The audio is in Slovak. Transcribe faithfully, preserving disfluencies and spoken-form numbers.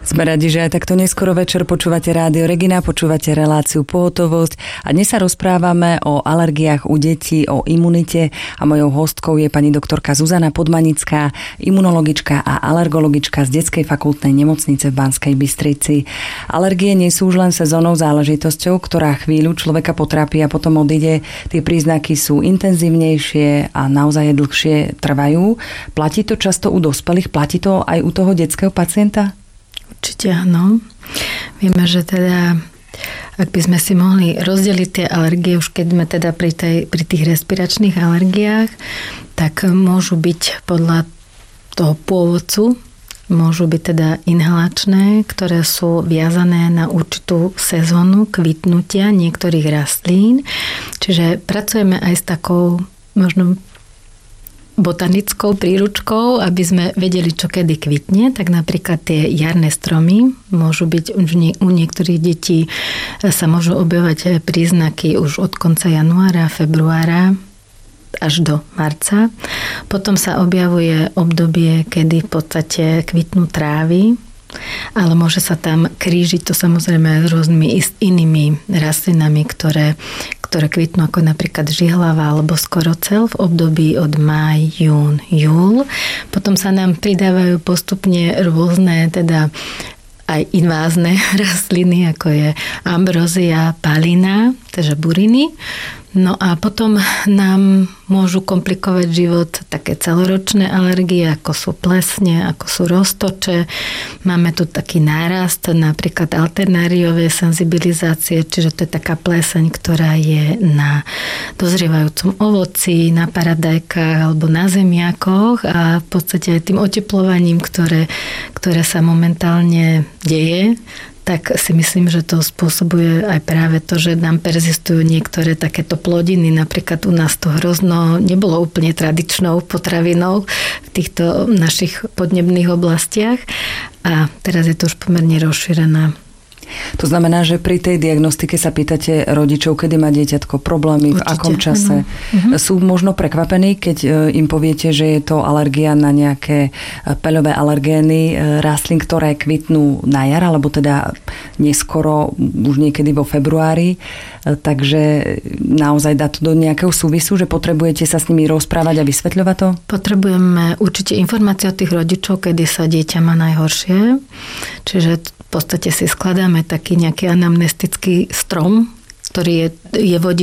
Sme radi, že aj takto neskoro večer počúvate Rádio Regina, počúvate reláciu Pohotovosť a dnes sa rozprávame o alergiách u detí, o imunite a mojou hostkou je pani doktorka Zuzana Podmanická, imunologička a alergologička z Detskej fakultnej nemocnice v Banskej Bystrici. Alergie nie sú už len sezónnou záležitosťou, ktorá chvíľu človeka potrápi a potom odíde. Tie príznaky sú intenzívnejšie a naozaj dlhšie trvajú. Platí to často u dospelých, platí to aj u toho detského pacienta? Určite áno. Vieme, že teda, ak by sme si mohli rozdeliť tie alergie, už keď sme teda pri, tej, pri tých respiračných alergiách, tak môžu byť podľa toho pôvodcu, môžu byť teda inhalačné, ktoré sú viazané na určitú sezónu kvitnutia niektorých rastlín. Čiže pracujeme aj s takou možno botanickou príručkou, aby sme vedeli, čo kedy kvitne, tak napríklad tie jarné stromy môžu byť, u niektorých detí sa môžu objavovať príznaky už od konca januára, februára až do marca. Potom sa objavuje obdobie, kedy v podstate kvitnú trávy, ale môže sa tam krížiť to samozrejme s rôznymi inými rastlinami, ktoré, ktoré kvitnú ako napríklad žihlava alebo skorocel v období od máj, jún, júl. Potom sa nám pridávajú postupne rôzne teda aj invázne rastliny, ako je ambrozia, palina, takže buriny. No a potom nám môžu komplikovať život také celoročné alergie, ako sú plesne, ako sú roztoče. Máme tu taký nárast, napríklad alternáriové senzibilizácie, čiže to je taká pleseň, ktorá je na dozrievajúcom ovoci, na paradajkách alebo na zemiakoch a v podstate aj tým oteplovaním, ktoré, ktoré sa momentálne deje, tak si myslím, že to spôsobuje aj práve to, že nám persistujú niektoré takéto plodiny. Napríklad u nás to hrozno nebolo úplne tradičnou potravinou v týchto našich podnebných oblastiach a teraz je to už pomerne rozšírená. To znamená, že pri tej diagnostike sa pýtate rodičov, kedy má dieťatko problémy, v Určite, akom čase. Uh-huh. Sú možno prekvapení, keď im poviete, že je to alergia na nejaké peľové alergény rastlín, ktoré kvitnú na jar, alebo teda neskoro, už niekedy vo februári. Takže naozaj dá to do nejakého súvisu, že potrebujete sa s nimi rozprávať a vysvetľovať to? Potrebujeme určite informácie od tých rodičov, kedy sa dieťa má najhoršie. Čiže v podstate si skladáme taký nejaký anamnestický strom, ktorý je, je vodič